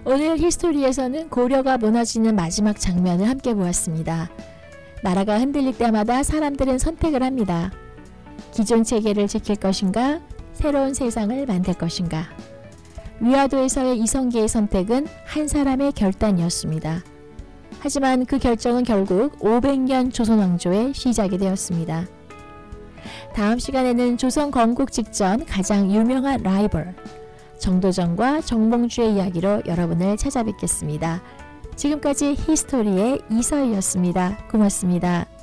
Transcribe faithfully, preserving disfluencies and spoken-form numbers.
오늘 히스토리에서는 고려가 무너지는 마지막 장면을 함께 보았습니다. 나라가 흔들릴 때마다 사람들은 선택을 합니다. 기존 체계를 지킬 것인가, 새로운 세상을 만들 것인가. 위화도에서의 이성계의 선택은 한 사람의 결단이었습니다. 하지만 그 결정은 결국 오백 년 조선왕조의 시작이 되었습니다. 다음 시간에는 조선 건국 직전 가장 유명한 라이벌 정도전과 정몽주의 이야기로 여러분을 찾아뵙겠습니다. 지금까지 히스토리의 이서희였습니다. 고맙습니다.